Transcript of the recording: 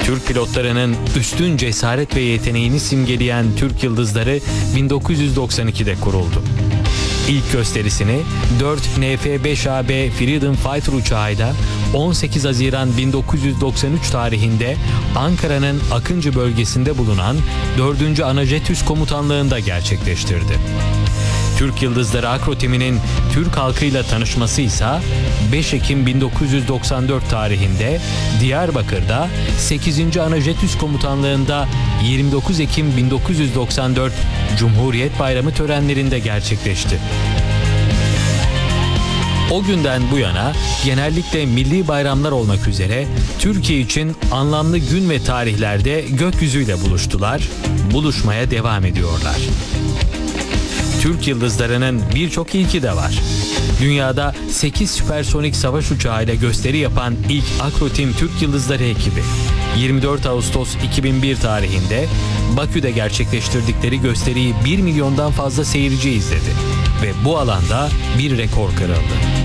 Türk pilotlarının üstün cesaret ve yeteneğini simgeleyen Türk Yıldızları 1992'de kuruldu. İlk gösterisini 4 NF-5AB Freedom Fighter uçağıyla 18 Haziran 1993 tarihinde Ankara'nın Akıncı bölgesinde bulunan 4. Anajet Üs Komutanlığı'nda gerçekleştirdi. Türk Yıldızları akrotiminin Türk halkıyla tanışması ise 5 Ekim 1994 tarihinde Diyarbakır'da 8. Anajet Üs Komutanlığı'nda 29 Ekim 1994 Cumhuriyet Bayramı törenlerinde gerçekleşti. O günden bu yana genellikle milli bayramlar olmak üzere Türkiye için anlamlı gün ve tarihlerde gökyüzüyle buluştular, buluşmaya devam ediyorlar. Türk Yıldızları'nın birçok ilki de var. Dünyada 8 süpersonik savaş uçağıyla gösteri yapan ilk akrotim Türk Yıldızları ekibi 24 Ağustos 2001 tarihinde Bakü'de gerçekleştirdikleri gösteriyi 1 milyondan fazla seyirci izledi ve bu alanda bir rekor kırıldı.